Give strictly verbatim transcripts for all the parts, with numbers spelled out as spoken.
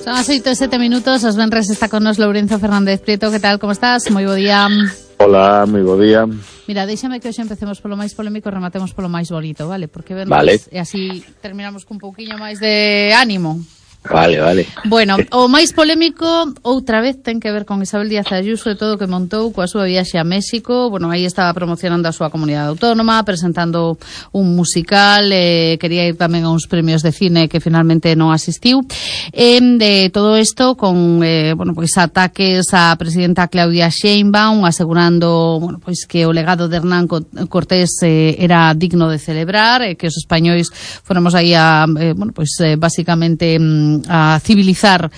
Son as oito e sete minutos, os venres está con nos Lourenzo Fernández Prieto. Que tal, como estás? Moi bo día. Hola, moi bo día. Mira, déxame que hoxe empecemos polo máis polémico e rematemos polo máis bonito, vale? Porque venres vale. E así terminamos cun pouquiño máis de ánimo. Vale, vale. Bueno, o máis polémico outra vez ten que ver con Isabel Díaz Ayuso e todo o que montou coa súa viaxe a México. Bueno, aí estaba promocionando a súa comunidade autónoma, presentando un musical, eh, quería ir tamén a uns premios de cine que finalmente non asistiu. Eh, de todo isto con eh, bueno, pois ataques á presidenta Claudia Sheinbaum, asegurando, bueno, pois que o legado de Hernán Cortés eh, era digno de celebrar, eh, que os españois fóramos aí a eh, bueno, pois eh, basicamente a civilizar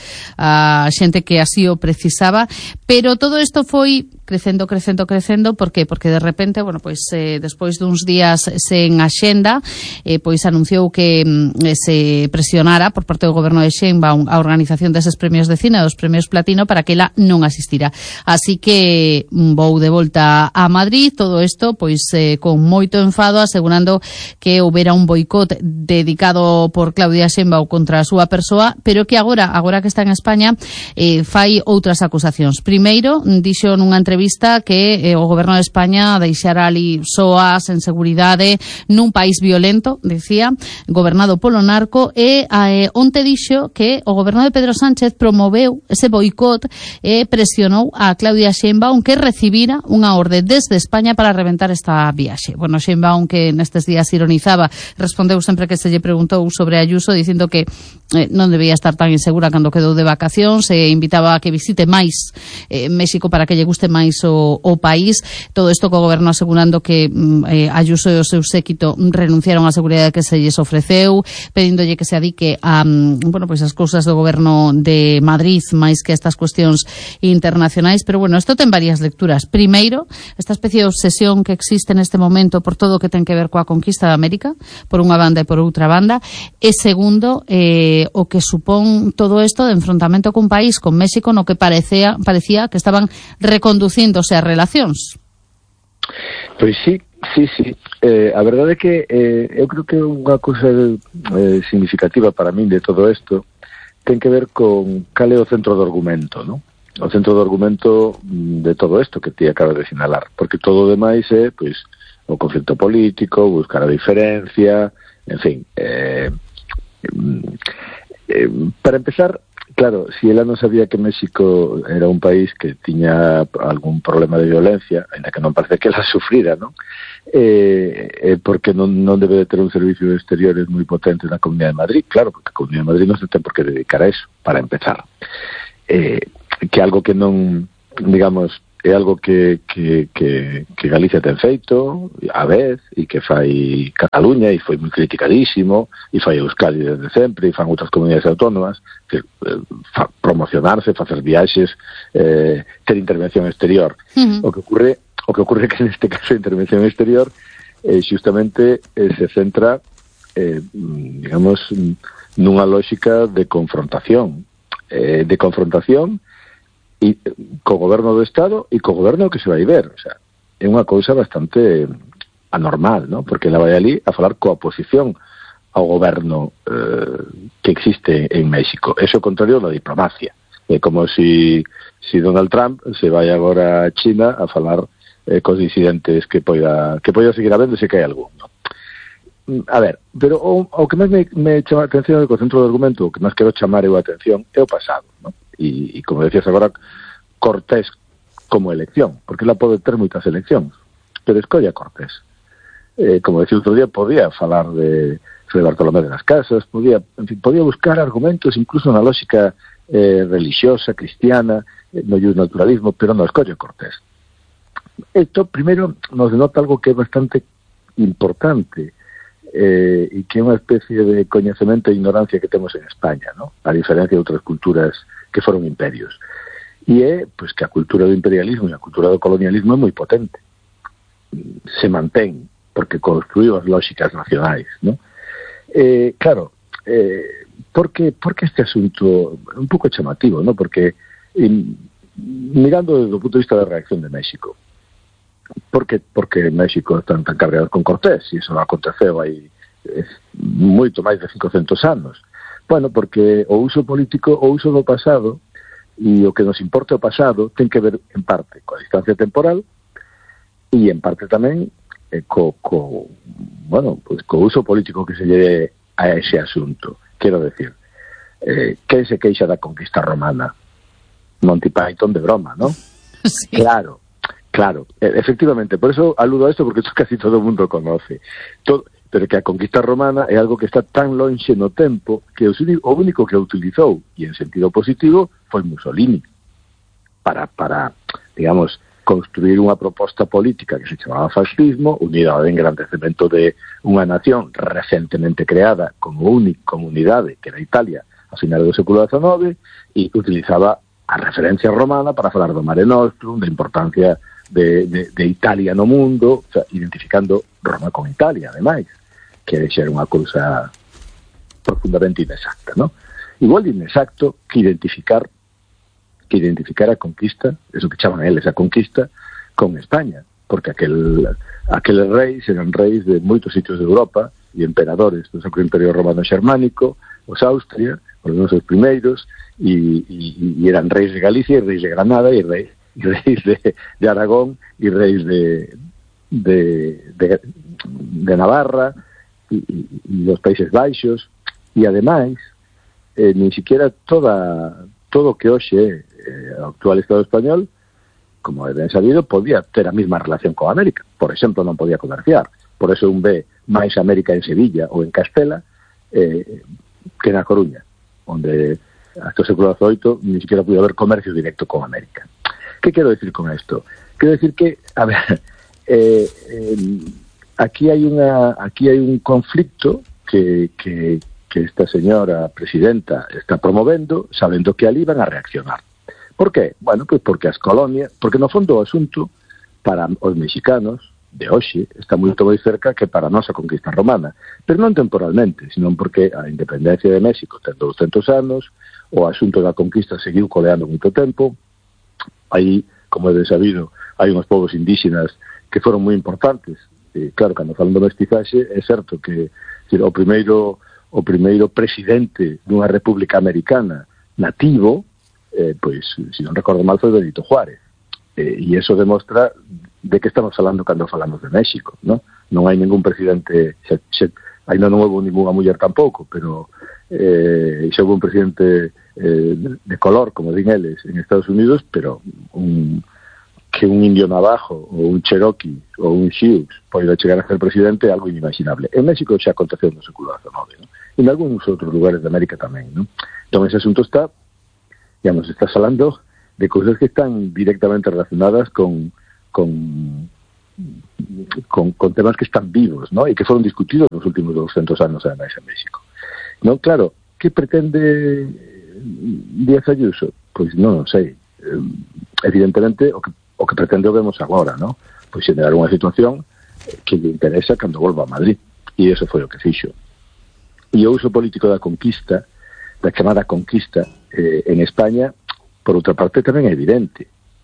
a xente que así o precisaba, pero todo isto foi crecendo, crecendo, crecendo. Por qué? Porque de repente, bueno, pois eh, despois duns días sen axenda, eh, pois anunciou que eh, se presionara por parte do goberno de Sheinbaum a organización deses premios de cine, dos premios Platino, para que ela non asistira. Así que vou de volta a Madrid, todo isto pois eh, con moito enfado, asegurando que houbera un boicot dedicado por Claudia Sheinbaum contra a súa persoa, pero que agora, agora que está en España, eh, fai outras acusacións. Primeiro, dixo nunha entrevista que eh, o goberno de España deixara ali soas, en seguridade, nun país violento, dicía, gobernado polo narco, e eh, onte dixo que o goberno de Pedro Sánchez promoveu ese boicot e presionou a Claudia Sheinbaum que recibira unha orde desde España para reventar esta viaxe. Bueno, Sheinbaum, que nestes días ironizaba, respondeu sempre que se lle preguntou sobre Ayuso, dicindo que eh, non debía estar tan insegura cando quedou de vacacións, e invitaba a que visite máis eh, México para que lle guste máis o, o país. Todo isto co goberno asegurando que eh, Ayuso e o seu séquito renunciaron á seguridade que se lles ofreceu, pedíndolle que se adique a, bueno, pois as cousas do goberno de Madrid máis que estas cuestións internacionais. Pero bueno, isto ten varias lecturas. Primeiro, esta especie de obsesión que existe neste momento por todo o que ten que ver coa conquista de América, por unha banda e por outra banda. E segundo, eh, o que supón todo isto de enfrontamento cun país, con México, no que parecía, parecía que estaban reconducíndose as relacións. Pois sí, sí, sí. Eh, a verdade é que eh, eu creo que unha cousa eh, significativa para min de todo isto ten que ver con cal é o centro do argumento, non? O centro do argumento de todo isto que ti acabas de sinalar, porque todo o demais é, pois, o conflicto político, buscar a diferencia, en fin, eh, eh, para empezar, claro, si ela non sabía que México era un país que tiña algún problema de violencia, ainda que non parece que ela sufrira, non? Eh, eh, porque non, non debe de ter un servicio de exteriores moi potente na Comunidade de Madrid, claro, porque a Comunidade de Madrid non se ten por que dedicar a eso, para empezar. Eh, que algo que non, digamos, é algo que, que, que, que Galicia ten feito a vez, e que fai Cataluña, e foi moi criticadísimo, e fai Euskadi desde sempre, e fan outras comunidades autónomas, que eh, fa, promocionarse, facer viaxes, eh, ter intervención exterior. Uh-huh. O que ocurre o que ocurre que neste caso a intervención exterior eh, xustamente eh, se centra eh, digamos nunha lógica de confrontación eh, de confrontación e co goberno do Estado e co goberno que se vai ver, o sea, é unha cousa bastante anormal, ¿no? Porque ela vai ali a falar coa oposición ao goberno eh, que existe en México. Eso é o contrario da diplomacia. É como si, si Donald Trump se vai agora a China a falar eh, cos disidentes que poida, que poida seguir habendo se que hai algún, ¿no? A ver, pero o, o que máis me, me chama a atención é que o centro do argumento, o que máis quero chamar eu a atención é o pasado, ¿no? E, e como decías agora, Cortés como elección, porque ela pode ter moitas eleccións, pero escolle a Cortés. Eh, como decía outro día, podía falar de, de Bartolomé de las Casas, podía, en fin, podía buscar argumentos incluso na lógica eh, religiosa, cristiana, eh, no naturalismo, pero non escolle a Cortés. Isto, primeiro, nos denota algo que é bastante importante, eh, e que é unha especie de coñecemento e ignorancia que temos en España, ¿no? A diferencia de outras culturas que foron imperios. E é, pois, que a cultura do imperialismo e a cultura do colonialismo é moi potente. Se mantén, porque construiu as lógicas nacionais, ¿no? Eh, claro, eh, porque, porque este asunto é un pouco chamativo, ¿no? Porque, in, mirando desde o punto de vista da reacción de México, porque, porque México están tan cabreados con Cortés, e iso aconteceu aí eh, moito máis de cincocentos anos. Bueno, porque o uso político, o uso do pasado, e o que nos importa o pasado ten que ver en parte coa distancia temporal e en parte tamén eh, co, co, bueno, pues, co uso político que se lleve a ese asunto. Quero decir, eh, quen se queixa da conquista romana? Monty Python de broma, ¿no? Sí. Claro, claro, eh, efectivamente, por eso aludo a esto, porque esto casi todo o mundo conoce. Todo, pero que a conquista romana é algo que está tan lonxe no tempo que o único que a utilizou, e en sentido positivo, foi Mussolini, para, para digamos, construir unha proposta política que se chamaba fascismo, unida ao engrandecemento de unha nación recentemente creada como única comunidade, que era Italia, a finales do século dezenove, e utilizaba a referencia romana para falar do Mare Nostrum, da importancia de, de, de Italia no mundo, o sea, identificando Roma con Italia, ademais, que xa era unha cousa profundamente inexacta, ¿no? Igual de inexacto que identificar que identificar a conquista, eso que chaman eles a conquista, con España, porque aquel, aqueles reis eran reis de moitos sitios de Europa e emperadores do Sacro Imperio Romano Xermánico, os Austria, os nosos primeiros, e, e, e eran reis de Galicia, e reis de Granada, e reis, e reis de, de Aragón, e reis de, de, de, de Navarra, e, e, e dos Países Baixos, e ademais, eh, nin siquiera toda, todo o que hoxe eh, o actual Estado español, como é ben sabido, podía ter a mesma relación con América. Por exemplo, non podía comerciar. Por eso un ve máis América en Sevilla ou en Castela eh, que na Coruña, onde hasta o século dezoito ni siquiera pudo haber comercio directo con América. Que quero decir con isto? Quero decir que, a ver, eh, eh, aquí hai unha aquí hai un conflicto que, que, que esta señora presidenta está promovendo, sabendo que ali van a reaccionar. Por qué? Bueno, pues porque as colonias, porque no fondo o asunto para os mexicanos de hoxe está moito moi cerca que para a nosa conquista romana, pero non temporalmente, sino porque a independencia de México ten douscentos anos, o asunto da conquista seguiu coleando moito tempo. Aí, como é de sabido, hai uns povos indígenas que foron moi importantes. E, claro, cando falan do mestizaxe, é certo que decir, o primeiro o primeiro presidente dunha república americana nativo, eh, pois, se non recordo mal, foi Benito Juárez. Eh, e iso demostra de que estamos falando cando falamos de México, ¿no? Non hai ningún presidente, xa, xa, ainda non houve ninguna muller tampouco, pero eh, xa houve un presidente eh, de color, como din eles, en Estados Unidos, pero un, que un indio navajo, ou un cherokee, ou un xiux, poida chegar a ser presidente é algo inimaginable. En México xa aconteceu no século dezenove, ¿no? E en algúns outros lugares de América tamén, ¿no? Entón, ese asunto está, digamos, está falando de cousas que están directamente relacionadas con con, con, con temas que están vivos, ¿no? E que foron discutidos nos últimos doscientos anos ademais en México. Non, claro, que pretende Díaz Ayuso? Pois non sei. Evidentemente, o que, o que pretende o vemos agora, ¿no? Pois generar unha situación que lle interesa cando volva a Madrid. E iso foi o que fixo. E o uso político da conquista, da chamada conquista, eh, en España, por outra parte, tamén é evidente.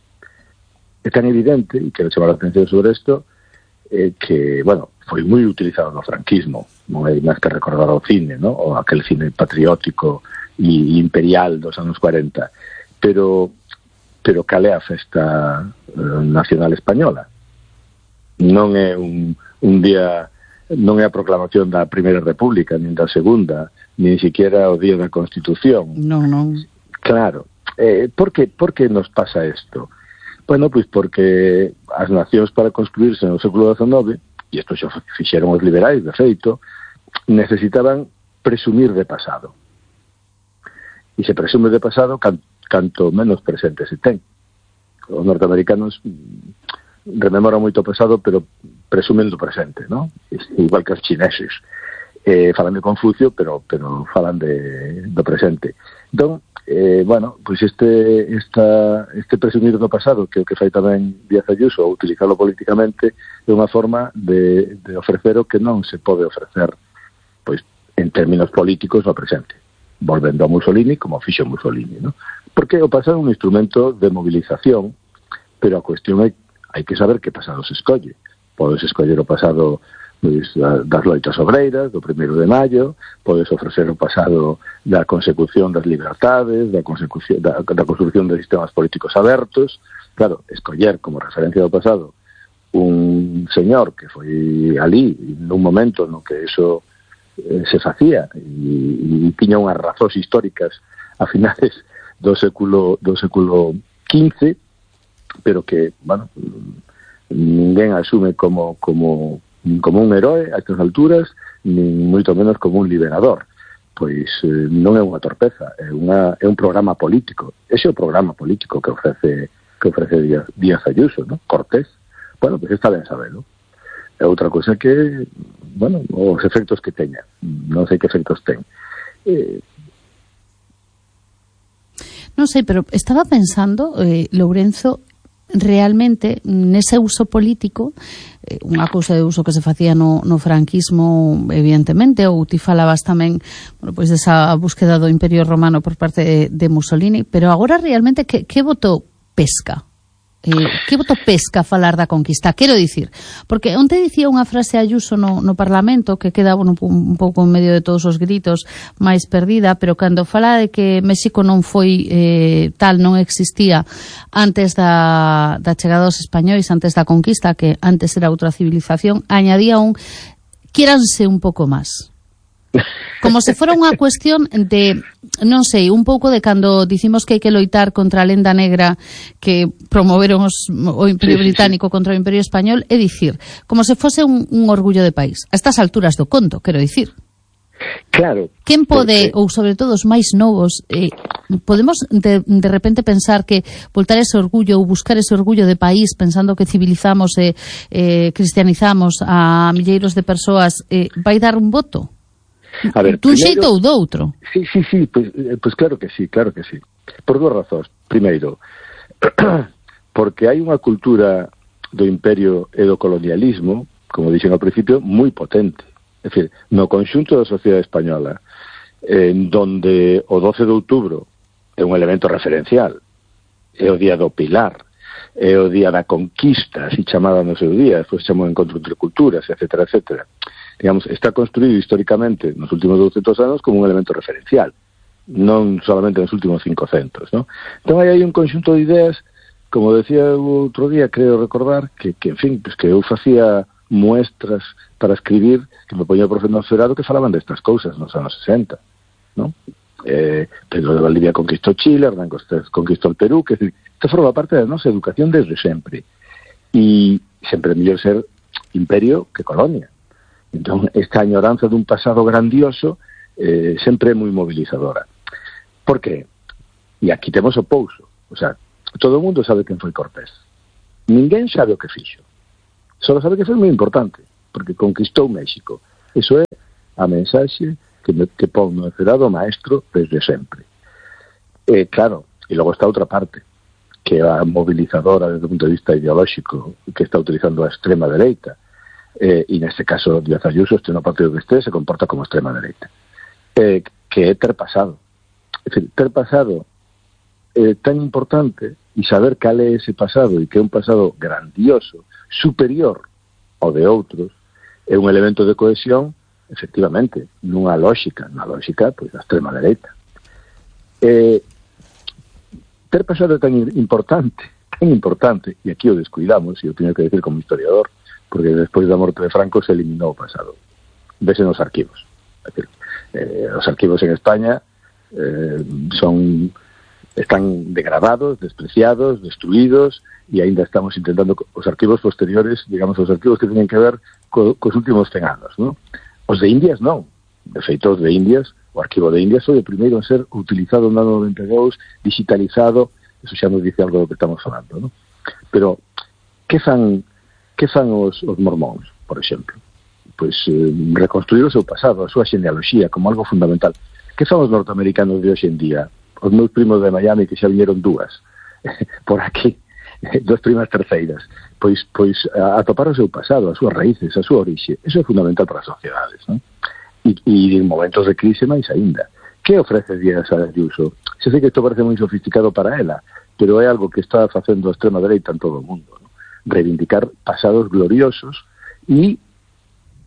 É tan evidente, e quero chamar a atención sobre isto, eh, que, bueno, foi moi utilizado no franquismo, non hai máis que recordar o cine, ¿no? O aquel cine patriótico e imperial dos anos cuarenta, pero pero cal é a festa eh, nacional española? Non é un, un día, non é a proclamación da Primeira República, nin da Segunda, nin siquiera o día da Constitución. Non, non. Claro. Eh, por que, por que nos pasa isto? Bueno, pois porque as nacións para construirse no século dezenove, e isto xa fixeron os liberais, de feito, necesitaban presumir de pasado. E se presume de pasado, can, canto menos presente se ten. Os norteamericanos rememoran moito o pasado, pero presumen do presente, ¿no? Igual que os chineses. Eh, falan de Confucio, pero pero falan de, do presente. Entón, eh, bueno, pois este esta, este presumir do pasado, que o que fai tamén Díaz Ayuso, ou utilizarlo políticamente, é unha forma de, de ofrecer o que non se pode ofrecer, pois, en términos políticos no presente, volvendo a Mussolini como fixo Mussolini, ¿no? Porque o pasado é un instrumento de movilización, pero a cuestión é hai que saber que pasado se escolle. Podes escoller o pasado pois, das loitas obreiras do primeiro de maio, podes ofrecer o pasado da consecución das libertades, da consecución da, da construcción de sistemas políticos abertos. Claro, escoller como referencia do pasado un señor que foi ali nun momento no que eso eh, se facía e, e tiña unhas razóns históricas a finales do século do século quince, pero que, bueno, ninguén asume como como como un heroe a estas alturas, nin moito menos como un liberador. Pois eh, non é unha torpeza, é, unha, é un programa político. Ese é o programa político que ofrece que ofrece Díaz, Díaz Ayuso, ¿no? Cortés. Bueno, pois está ben sabelo. É outra cosa que, bueno, os efectos que teña. Non sei que efectos ten. Eh, Non sei, pero estaba pensando, eh, Lourenzo, realmente nese uso político, eh, unha cousa de uso que se facía no, no franquismo, evidentemente, ou ti falabas tamén, bueno, pois desa búsqueda do Imperio Romano por parte de, de Mussolini, pero agora realmente que, que voto pesca? Eh, que voto pesca falar da conquista? Quero dicir, porque onte dicía unha frase Ayuso no, no Parlamento que queda, bueno, un, un pouco en medio de todos os gritos, máis perdida, pero cando fala de que México non foi eh, tal, non existía antes da, da chegada dos españois, antes da conquista, que antes era outra civilización, añadía un quiéranse un pouco máis. Como se fora unha cuestión de, non sei, un pouco de cando dicimos que hai que loitar contra a lenda negra que promoveron os, o Imperio sí, Británico sí, sí. contra o Imperio Español, é dicir, como se fose un, un orgullo de país. A estas alturas do conto, quero dicir. Claro. Quen pode, porque... ou sobre todo os máis novos, eh, podemos de, de repente pensar que voltar ese orgullo ou buscar ese orgullo de país pensando que civilizamos e eh, cristianizamos a milleiros de persoas, eh, vai dar un voto? A ver, dun primeiro, xeito ou doutro? Sí, sí, sí, pues, pues claro que sí, claro que sí. Por dúas razóns. Primeiro, porque hai unha cultura do imperio e do colonialismo, como dixen ao principio, moi potente. É dicir, no conxunto da sociedade española, en donde o doce de outubro é un elemento referencial, é o día do Pilar, é o día da conquista, así chamada no seu día, despois chamou Encontro entre Culturas, etcétera, etcétera. Digamos, está construído históricamente nos últimos douscentos anos como un elemento referencial, non solamente nos últimos cincocentos, ¿no? Entón hai aí un conxunto de ideas, como decía o outro día, creo recordar, que, que en fin, pues que eu facía muestras para escribir, que me poñía o profe no Cerado, que falaban destas cousas nos anos sesenta, ¿no? Eh, Pedro de Valdivia conquistou Chile, Hernán Cortés conquistou el Perú, que decir, isto forma parte da nosa educación desde sempre, e sempre é mellor ser imperio que colonia. Entón, esta añoranza dun pasado grandioso eh, sempre é moi mobilizadora. Por qué? E aquí temos o pouso. O sea, todo o mundo sabe quen foi Cortés. Ninguén sabe o que fixo. Só sabe que foi moi importante, porque conquistou México. Iso é a mensaxe que, me, que pon no Cerado maestro desde sempre. E, claro, e logo está outra parte, que é a mobilizadora desde o punto de vista ideolóxico, que está utilizando a extrema dereita. Eh, e neste caso Díaz Ayuso, este no partido que este, se comporta como extrema dereita, eh, que é ter pasado. É dicir, ter pasado é eh, tan importante, e saber cal é ese pasado, e que é un pasado grandioso, superior ao de outros, é un elemento de cohesión, efectivamente, nunha lógica, nunha lógica, pois, da extrema dereita. Eh, ter pasado é tan importante, tan importante, e aquí o descuidamos, e eu teño que decir como historiador, porque despois da morte de Franco se eliminou o pasado. Vese nos arquivos. É decir, eh, os arquivos en España eh, son están degradados, despreciados, destruídos, e aínda estamos intentando os arquivos posteriores, digamos, os arquivos que teñen que ver co, cos últimos cen anos, ¿no? Os de Indias non. De feito, os de Indias, o arquivo de Indias foi o primeiro a ser utilizado no ano noventa e dous, digitalizado, eso xa nos dice algo do que estamos falando, ¿no? Pero, que fan que fan os, os mormóns, por exemplo? Pois eh, reconstruir o seu pasado, a súa xenealoxía como algo fundamental. Que fan os norteamericanos de hoxe en día? Os meus primos de Miami, que xa viñeron dúas por aquí, dos primas terceiras, pois pois a, a topar o seu pasado, as súas raíces, a súa orixe. Eso é fundamental para as sociedades, non? E, e en momentos de crise máis aínda. Que ofrece Díaz Ayuso? Xa sei que isto parece moi sofisticado para ela, pero é algo que está facendo a extrema dereita en todo o mundo, non? Reivindicar pasados gloriosos e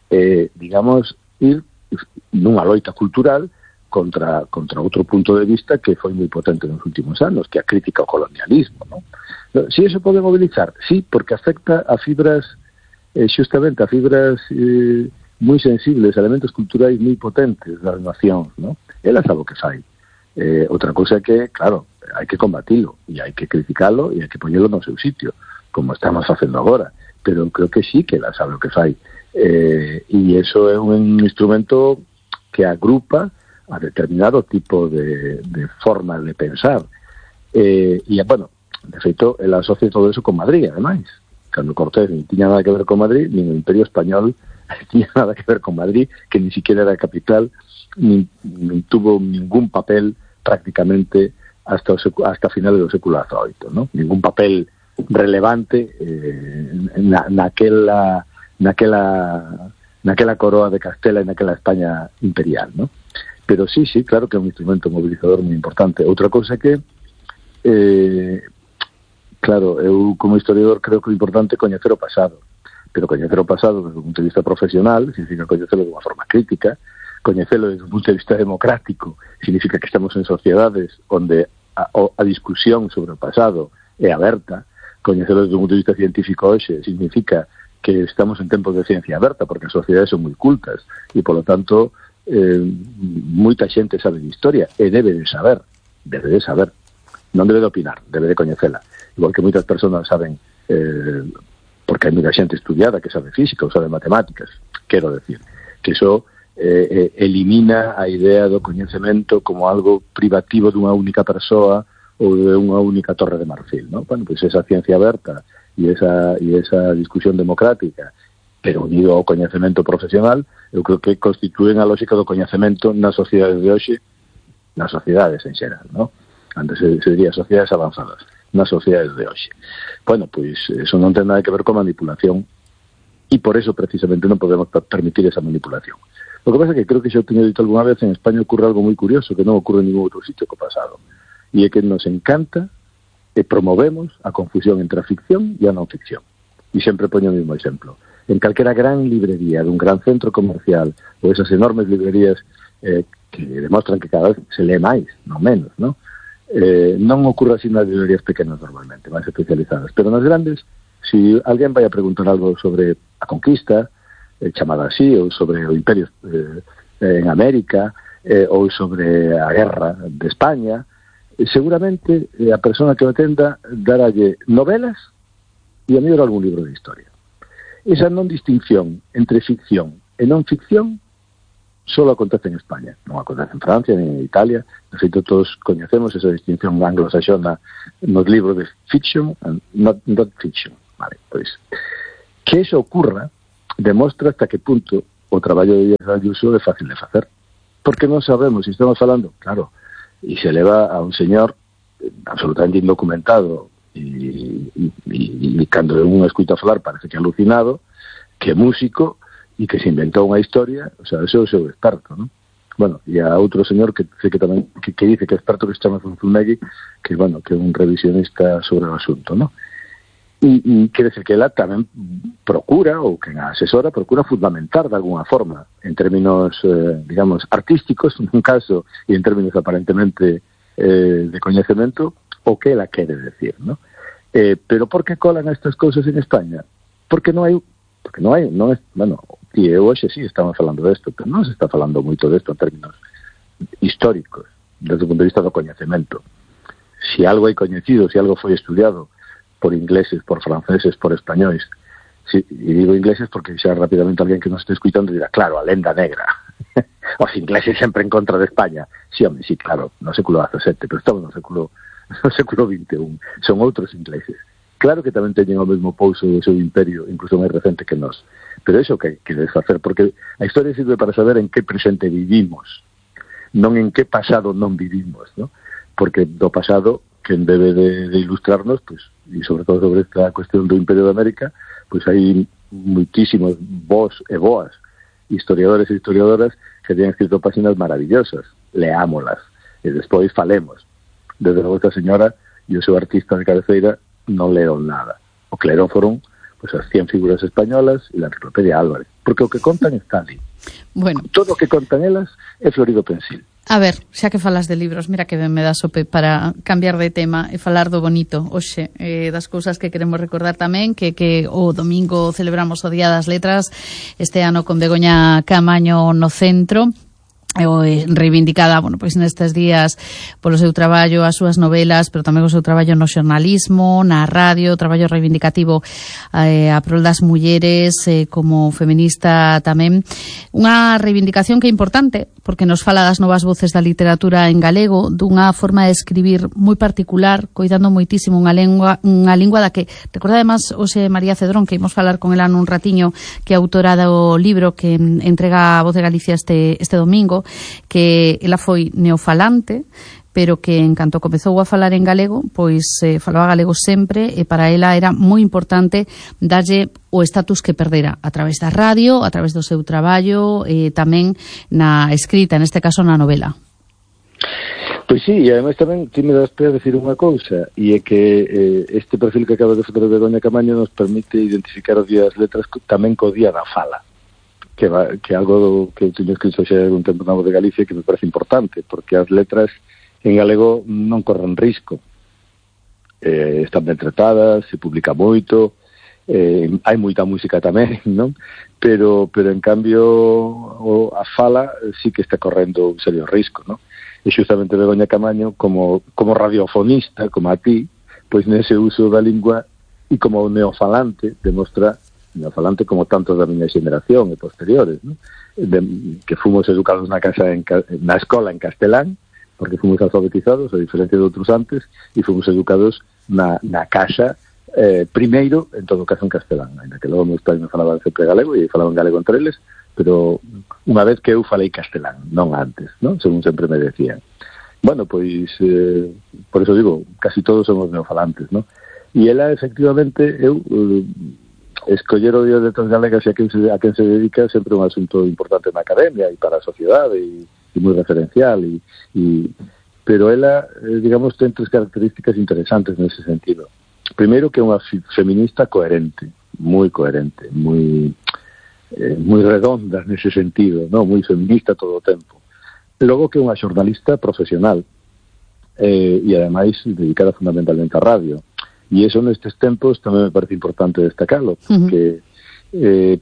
eh, digamos, ir nunha loita cultural contra contra outro punto de vista que foi moi potente nos últimos anos, que é a crítica ao colonialismo, non? Si eso pode mobilizar, sí, porque afecta a fibras, eh, xustamente a fibras eh, moi sensibles, elementos culturais moi potentes das nacións, non? Ela sabe o que fai. Eh, outra cousa é que, claro, hai que combatilo, e hai que criticalo, e hai que poñelo no seu sitio, como estamos facendo agora, pero creo que sí que ela sabe o que fai. Eh, e iso é un instrumento que agrupa a determinado tipo de, de forma de pensar. Eh, e, bueno, de feito, ela asocia todo eso con Madrid, ademais. Cando Cortés non tiña nada que ver con Madrid, nin o Imperio Español tiña nada que ver con Madrid, que ni siquiera era capital, nin, nin tuvo ningún papel prácticamente hasta o, hasta finales do século dezoito, ¿no? Ningún papel relevante eh, na, naquela, naquela, naquela coroa de Castela e naquela España imperial, ¿no? Pero sí, sí, claro que é un instrumento mobilizador moi importante. Outra cousa que, eh, claro, eu como historiador creo que é importante coñecer o pasado, pero coñecer o pasado desde o punto de vista profesional significa coñecelo de unha forma crítica, coñecelo desde o punto de vista democrático significa que estamos en sociedades onde a, a discusión sobre o pasado é aberta, coñecelo desde o punto de vista científico hoxe significa que estamos en tempos de ciencia aberta, porque as sociedades son moi cultas e, polo tanto, eh, moita xente sabe de historia e debe de saber, debe de saber, non debe de opinar, debe de coñecela, igual que moitas persoas saben, eh, porque hai moita xente estudiada que sabe física ou sabe matemáticas, quero decir, que iso eh, eh, elimina a idea do coñecemento como algo privativo dunha única persoa ou de unha única torre de marfil, ¿no? Bueno, pois pues esa ciencia aberta e esa, e esa discusión democrática, pero unido ao coñecemento profesional, eu creo que constituen a lógica do coñecemento nas sociedades de hoxe, nas sociedades en xeral, ¿no? Antes se, se diría sociedades avanzadas, nas sociedades de hoxe. Bueno, pois eso non ten nada que ver con manipulación e por eso precisamente non podemos permitir esa manipulación. O que pasa é que creo que xa teño dito alguna vez, en España ocurre algo moi curioso que non ocurre en ningún outro sitio co pasado, e é que nos encanta e promovemos a confusión entre a ficción e a non ficción. E sempre poño o mesmo exemplo. En calquera gran librería dun gran centro comercial ou esas enormes librerías eh, que demostran que cada vez se lee máis, non menos, ¿no? Eh, non ocurre así nas librerías pequenas normalmente, máis especializadas, pero nas grandes, se si alguén vai a preguntar algo sobre a conquista, eh, chamada así, ou sobre o imperio eh, en América, eh, ou sobre a guerra de España, eh, seguramente eh, a persona que o atenda daralle novelas e a mellor algún libro de historia. Esa non distinción entre ficción e non ficción só acontece en España, non acontece en Francia ni en Italia. De feito, todos coñecemos esa distinción anglosaxona nos libros de fiction and not, not fiction. Vale, pois, que eso ocurra demostra hasta que punto o traballo de Díaz Ayuso é fácil de facer. Porque non sabemos, se estamos falando, claro, e se leva a un señor absolutamente indocumentado e, e, e, e cando un escuita falar parece que é alucinado, que é músico e que se inventou unha historia, o sea, ese é o seu experto, ¿no? Bueno, e a outro señor que sei que tamén que, que dice que é experto, que se chama Zunzunegui, que, bueno, que é un revisionista sobre o asunto, ¿no? E, e quere decir que ela tamén procura, ou que a asesora procura fundamentar de alguna forma, en términos, eh, digamos, artísticos, nun caso, e en términos aparentemente eh, de coñecemento, o que ela quere decir, ¿no? Eh, pero por que colan estas cousas en España? Porque non hai, porque non hai, non é, bueno, e eu hoxe sí estamos falando desto, pero non se está falando moito desto en términos históricos, desde o punto de vista do coñecemento. Si algo hai coñecido, si algo foi estudiado por ingleses, por franceses, por españois, si, e digo ingleses porque xa rapidamente alguén que nos este escuitando dirá, claro, a lenda negra, os ingleses sempre en contra de España. Sí, home, sí, claro, no século dezasete, pero estamos no século no século vinte e un, son outros ingleses. Claro que tamén teñen o mesmo pouso do seu imperio, incluso máis recente que nós. Pero iso que queres facer, porque a historia sirve para saber en que presente vivimos, non en que pasado non vivimos, ¿no? Porque do pasado, quen debe de, de ilustrarnos, pues, e sobre todo sobre esta cuestión do Imperio de América, pois pues hai muitísimos vos e boas historiadores e historiadoras que teñen escrito páxinas maravillosas, leámolas, e despois falemos. Desde logo esta señora e o seu artista de cabeceira non leron nada. O que leron foron pues, as cien figuras españolas e la enciclopedia Álvarez. porque o que contan está ali. Bueno. Todo o que contan elas é Florido Pensil. A ver, xa que falas de libros, mira que ben me dá sope para cambiar de tema e falar do bonito hoxe, eh, das cousas que queremos recordar tamén, que que o domingo celebramos o Día das Letras, este ano con Begoña Camaño no centro, e reivindicada, bueno, pois nestes días polo seu traballo, as súas novelas, pero tamén o seu traballo no xornalismo, na radio, traballo reivindicativo eh, a prol das mulleres, eh, como feminista tamén. Unha reivindicación que é importante, porque nos fala das novas voces da literatura en galego, dunha forma de escribir moi particular, coidando moitísimo unha lingua, unha lingua da que, recorda además hoxe María Cedrón, que imos falar con ela nun ratiño, que é autora do libro que entrega a Voz de Galicia este, este domingo, que ela foi neofalante, pero que en canto comezou a falar en galego, pois eh, falaba galego sempre, e para ela era moi importante darlle o estatus que perdera a través da radio, a través do seu traballo, e tamén na escrita, neste caso na novela. Pois sí, e ademais tamén ti me das para decir unha cousa, e é que eh, este perfil que acaba de facer Begoña Camaño nos permite identificar o Día das Letras tamén co Día da Fala, que va, que algo do, que eu teño escrito xa un tempo na Voz de Galicia que me parece importante, porque as letras en galego non corren risco. Eh, están ben tratadas, se publica moito, eh, hai moita música tamén, non? Pero, pero en cambio o, a fala sí que está correndo un serio risco, non? E xustamente Begoña Camaño, como, como radiofonista, como a ti, pois nese uso da lingua e como neofalante, demostra neofalante como tantos da miña xeneración e posteriores, ¿no? De, que fomos educados na casa en, na escola en castelán, porque fomos alfabetizados, a diferencia de outros antes, e fomos educados na, na casa eh, primeiro, en todo caso en castelán, ainda que logo meus pais me falaban sempre galego e falaban galego entre eles, pero unha vez que eu falei castelán, non antes, ¿no? Según sempre me decían. Bueno, pois eh, por eso digo, casi todos somos neofalantes, ¿no? E ela, efectivamente, eu eh, escoller o Día de Letras Galegas e a quen, se, a quen se dedica é sempre un asunto importante na academia e para a sociedade e, e moi referencial e, e, pero ela, eh, digamos, ten tres características interesantes nese sentido. Primeiro, que é unha feminista coherente, moi coherente, moi eh, moi redonda nese sentido, no? Moi feminista todo o tempo. Logo, que é unha xornalista profesional eh, e ademais dedicada fundamentalmente á radio. E iso nestes tempos tamén me parece importante destacarlo, porque, uh-huh. eh,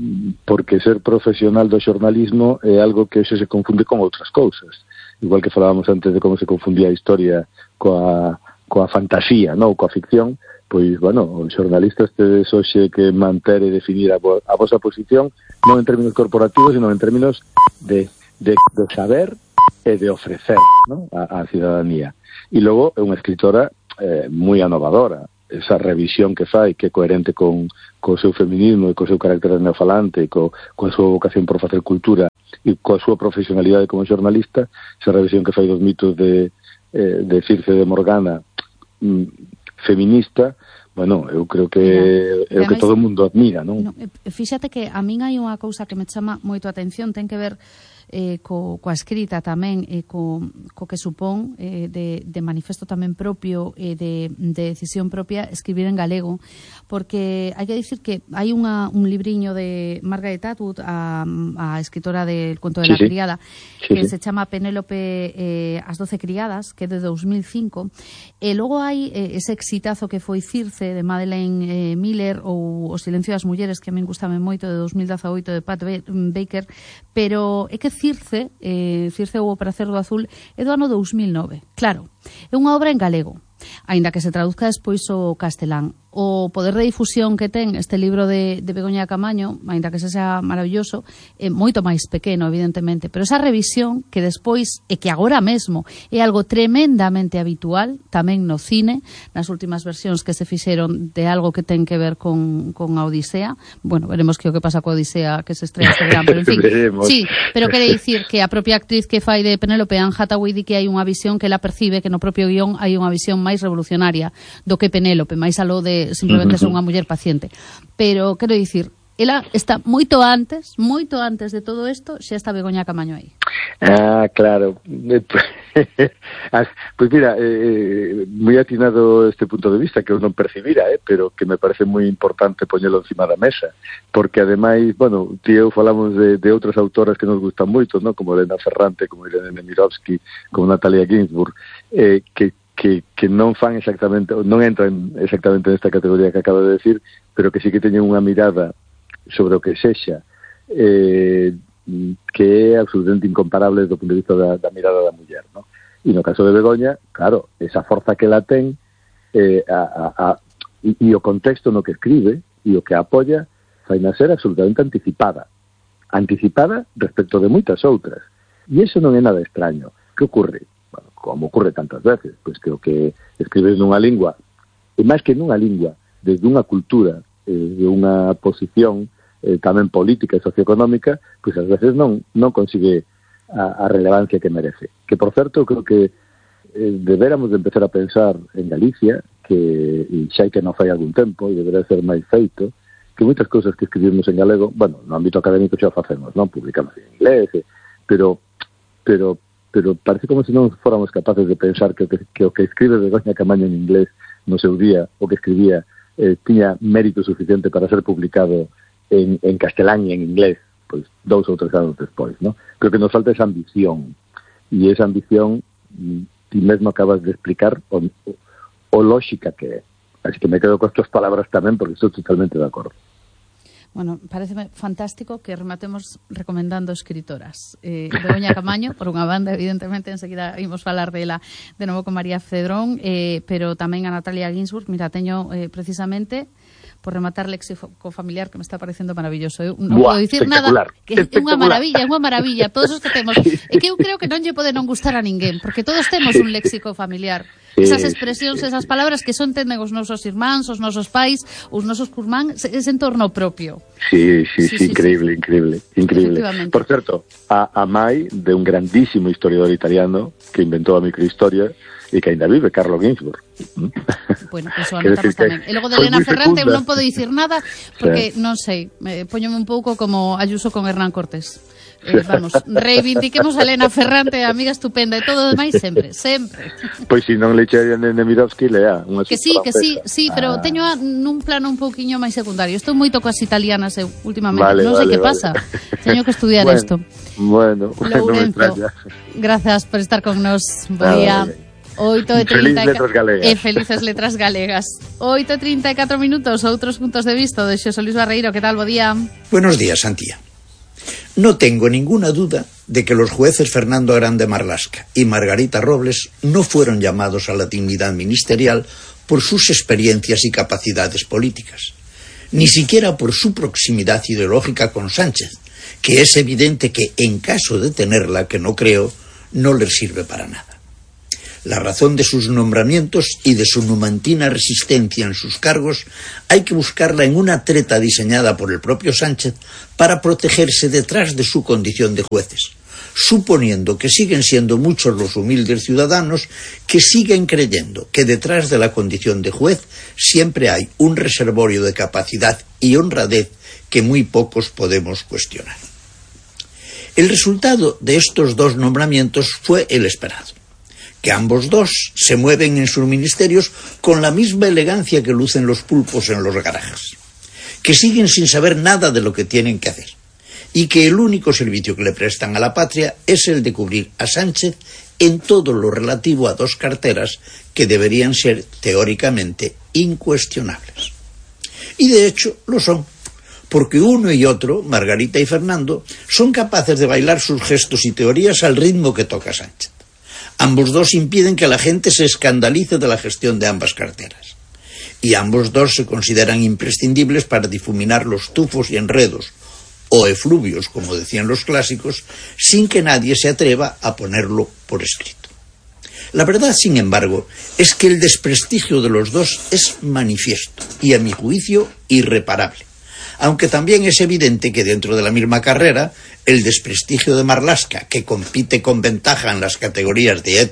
porque ser profesional do xornalismo é algo que hoxe se confunde con outras cousas. Igual que falábamos antes de como se confundía a historia coa, coa fantasía, non? Coa ficción, pois, bueno, os xornalistas tedes hoxe que manter e definir a, vo, a vosa posición non en términos corporativos, sino en términos de, de, de saber e de ofrecer, non? A, a cidadanía. E logo é unha escritora Eh, moi anovadora, esa revisión que fai, que é coherente con, co seu feminismo e co seu carácter neofalante e co, coa súa vocación por facer cultura e coa súa profesionalidade como xornalista, esa revisión que fai dos mitos de, eh, de Circe de Morgana mm, feminista, bueno, eu creo que é o que todo o mundo admira, non? No, fíxate que a min hai unha cousa que me chama moito a atención, ten que ver eh, co, coa escrita tamén e co, co que supón eh, de, de manifesto tamén propio e eh, de, de decisión propia escribir en galego, porque hai que dicir que hai unha, un libriño de Margaret Atwood, a, a escritora del Cuento de sí, la sí. Criada, sí, que sí. se chama Penélope eh, as doce criadas, que é de dos mil cinco, e logo hai eh, ese exitazo que foi Circe, de Madeleine eh, Miller, ou O silencio das mulleres, que a min gustame moito, de dos mil dezaoito, de Pat Baker, pero é que Circe, eh, Circe ou o pracer do azul, é do ano dous mil nove. Claro, é unha obra en galego, aínda que se traduzca despois o castelán. O poder de difusión que ten este libro de, de Begoña Camaño, aínda que se sea maravilloso, é moito máis pequeno, evidentemente, pero esa revisión que despois, e que agora mesmo é algo tremendamente habitual tamén no cine, nas últimas versións que se fixeron de algo que ten que ver con, con a Odisea. Bueno, veremos que o que pasa coa Odisea que se estrella este verán, pero en fin, sí, pero quere dicir que a propia actriz que fai de Penélope, Anne Hathaway, di que hai unha visión que ela percibe que no propio guión hai unha visión máis revolucionaria do que Penélope, máis aló de simplemente ser unha muller paciente. Pero, quero dicir, ela está moito antes, moito antes de todo isto, xa está Begoña Camaño aí. Ah, claro. Pues mira, eh, muy atinado este punto de vista que eu non percibira, eh, pero que me parece moi importante poñelo encima da mesa, porque ademais, bueno, ti e eu falamos de, de outras autoras que nos gustan moito, ¿no? Como Elena Ferrante, como Irene Nemirovsky, como Natalia Ginzburg, eh, que Que, que non fan exactamente, non entran exactamente nesta categoría que acabo de decir, pero que sí que teñen unha mirada sobre o que sexa, eh, que é absolutamente incomparable do punto de vista da, da mirada da muller, ¿no? E no caso de Begoña, claro, esa forza que la ten, eh, a, a, a, e, e o contexto no que escribe, e o que apoia, fai na ser absolutamente anticipada. Anticipada respecto de moitas outras. E iso non é nada extraño. Que ocorre? Bueno, como ocurre tantas veces, pois que o que escribes nunha lingua, e máis que nunha lingua, desde unha cultura, eh, de unha posición eh, tamén política e socioeconómica, pois ás veces non non consigue a, a relevancia que merece. Que, por certo, creo que eh, deberamos de empezar a pensar en Galicia, que e xa hai que non fai algún tempo, e deberá ser máis feito, que moitas cousas que escribimos en galego, bueno, no ámbito académico xa o facemos, non? Publicamos en inglés, eh, pero pero pero parece como se non fóramos capaces de pensar que, que, que o que escribe Begoña Camaño en inglés no seu día, o que escribía, eh, tiña mérito suficiente para ser publicado en, en castelán e en inglés, pois dous ou tres anos despois, ¿no? Creo que nos falta esa ambición, e esa ambición ti mesmo acabas de explicar o, o, o lógica que é. Así que me quedo con estas palabras tamén, porque estou totalmente de acordo. Bueno, pareceme fantástico que rematemos recomendando escritoras. Eh, Begoña Camaño, por unha banda, evidentemente, enseguida imos falar dela de novo con María Cedrón, eh, pero tamén a Natalia Ginzburg. Mira, teño eh, precisamente, por rematar, léxico familiar, que me está parecendo maravilloso. Eu non Buah, podo dicir nada, que é unha maravilla, é unha maravilla. Todos os que temos, e que eu creo que non lle pode non gustar a ninguén, porque todos temos un léxico familiar. Esas expresións, esas palabras que son tenden os nosos irmáns, os nosos pais, os nosos curmán, ese entorno propio. Sí, sí, sí, sí, increíble, sí. increíble, increíble. Por certo, a, a mai de un grandísimo historiador italiano que inventou a microhistoria e que ainda vive, Carlo Ginzburg. Bueno, eso anotamos tamén. E logo de Elena Ferrante eu non podo dicir nada porque, sí. non sei, me poñome un pouco como Ayuso con Hernán Cortés. Eh, vamos, reivindiquemos a Elena Ferrante, amiga estupenda, e todo o demais sempre, sempre. Pois se non le echarían en Nemirovsky, lea unha que sí, que sí, sí, pero ah. teño a, nun plano un pouquiño máis secundario. Estou moito coas italianas eu, últimamente, vale, non sei vale, que vale. pasa. Teño que estudiar bueno, isto. Bueno, Lourenzo, grazas por estar con nos. Bo día. oito e trinta Feliz letras galegas. E felices letras galegas. oito e trinta e catro minutos, outros puntos de vista de Xosé Luis Barreiro. Que tal, bo día? Buenos días, Santía. No tengo ninguna duda de que los jueces Fernando Grande Marlasca y Margarita Robles no fueron llamados a la dignidad ministerial por sus experiencias y capacidades políticas, ni siquiera por su proximidad ideológica con Sánchez, que es evidente que, en caso de tenerla, que no creo, no les sirve para nada. La razón de sus nombramientos y de su numantina resistencia en sus cargos hay que buscarla en una treta diseñada por el propio Sánchez para protegerse detrás de su condición de jueces, suponiendo que siguen siendo muchos los humildes ciudadanos que siguen creyendo que detrás de la condición de juez siempre hay un reservorio de capacidad y honradez que muy pocos podemos cuestionar. El resultado de estos dos nombramientos fue el esperado, que ambos dos se mueven en sus ministerios con la misma elegancia que lucen los pulpos en los garajes, que siguen sin saber nada de lo que tienen que hacer, y que el único servicio que le prestan a la patria es el de cubrir a Sánchez en todo lo relativo a dos carteras que deberían ser teóricamente incuestionables. Y de hecho lo son, porque uno y otro, Margarita y Fernando, son capaces de bailar sus gestos y teorías al ritmo que toca Sánchez. Ambos dos impiden que la gente se escandalice de la gestión de ambas carteras. Y ambos dos se consideran imprescindibles para difuminar los tufos y enredos, o efluvios, como decían los clásicos, sin que nadie se atreva a ponerlo por escrito. La verdad, sin embargo, es que el desprestigio de los dos es manifiesto y, a mi juicio, irreparable. Aunque también es evidente que dentro de la misma carrera, el desprestigio de Marlaska, que compite con ventaja en las categorías de